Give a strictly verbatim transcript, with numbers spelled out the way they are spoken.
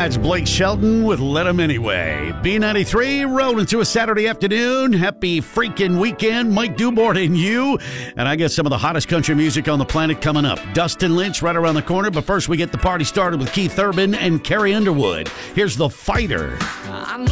That's Blake Shelton with Let 'Em Anyway. B ninety-three, rolling into a Saturday afternoon. Happy freaking weekend. Mike Dubort and you. And I got some of the hottest country music on the planet coming up. Dustin Lynch right around the corner. But first, we get the party started with Keith Urban and Carrie Underwood. Here's The Fighter.